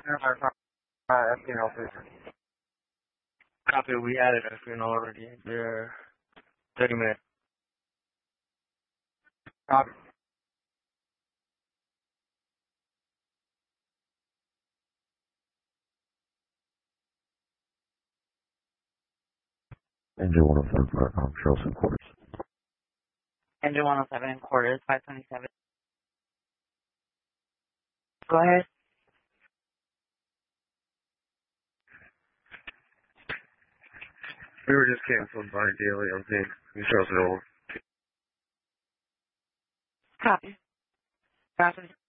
funeral, please. Copy, we added a funeral already. They're 30 minutes. Copy. Engine 107, Charleston Quarters. Engine 107, quarters, 527. Go ahead. We were just canceled by Daily on thing. You show us an old. Copy. 527.